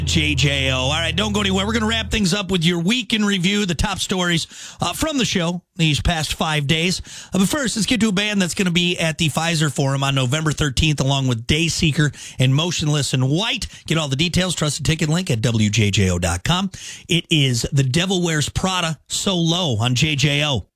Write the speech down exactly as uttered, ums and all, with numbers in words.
J J O. All right, don't go anywhere. We're going to wrap things up with your week in review, the top stories uh, from the show these past five days. Uh, but first, let's get to a band that's going to be at the Pfizer Forum on November thirteenth, along with Dayseeker and Motionless in White. Get all the details, trusted ticket link at W J J O dot com. It is The Devil Wears Prada, So Low on J J O.